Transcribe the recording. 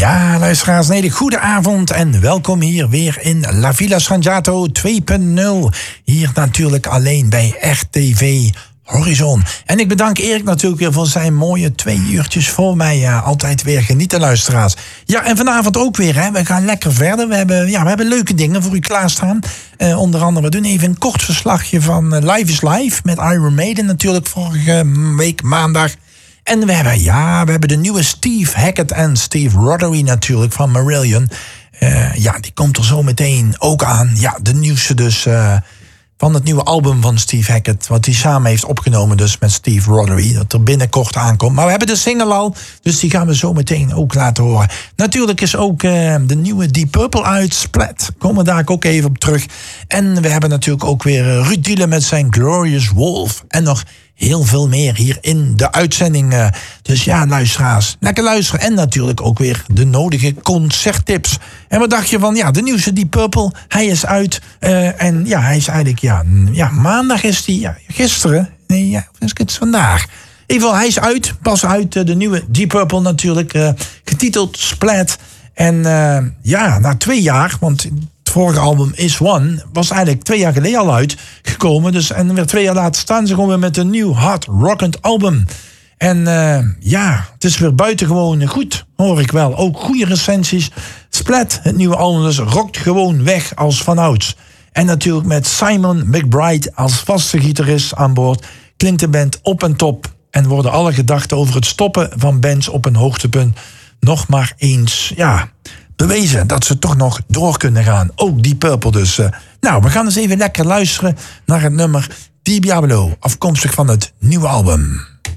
Ja, luisteraars, een hele goede avond en welkom hier weer in La Villa Scangiato 2.0. Hier natuurlijk alleen bij RTV Horizon. En ik bedank Erik natuurlijk weer voor zijn mooie 2 uurtjes voor mij. Altijd weer genieten, luisteraars. Ja, en vanavond ook weer, hè. We gaan lekker verder. We hebben leuke dingen voor u klaarstaan. Onder andere, we doen even een kort verslagje van Live is Live met Iron Maiden natuurlijk vorige week maandag. En we hebben de nieuwe Steve Hackett en Steve Rothery natuurlijk van Marillion. Die komt er zo meteen ook aan. Ja, de nieuwste dus van het nieuwe album van Steve Hackett. Wat hij samen heeft opgenomen dus met Steve Rothery. Dat er binnenkort aankomt. Maar we hebben de single al. Dus die gaan we zo meteen ook laten horen. Natuurlijk is ook de nieuwe Deep Purple uit. Splat. Komen we daar ook even op terug. En we hebben natuurlijk ook weer Ruud Dielen met zijn Glorious Wolf. En nog heel veel meer hier in de uitzending. Dus ja, luisteraars, lekker luisteren. En natuurlijk ook weer de nodige concerttips. En wat dacht je van, de nieuwste Deep Purple? Hij is uit. En hij is eigenlijk, maandag is hij. Gisteren? Nee, of is het vandaag? In ieder geval, hij is uit. Pas uit, de nieuwe Deep Purple natuurlijk. Getiteld Splat. En na 2 jaar, want het vorige album Is One was eigenlijk 2 jaar geleden al uitgekomen. Dus, en weer 2 jaar later staan ze gewoon weer met een nieuw hard rockend album. En het is weer buitengewoon goed, hoor ik wel. Ook goede recensies. Splat, het nieuwe album, dus rokt gewoon weg als vanouds. En natuurlijk met Simon McBride als vaste gitarist aan boord klinkt de band op en top. En worden alle gedachten over het stoppen van bands op een hoogtepunt nog maar eens, bewezen dat ze toch nog door kunnen gaan. Ook Deep Purple dus. We gaan eens even lekker luisteren naar het nummer Diablo, afkomstig van het nieuwe album.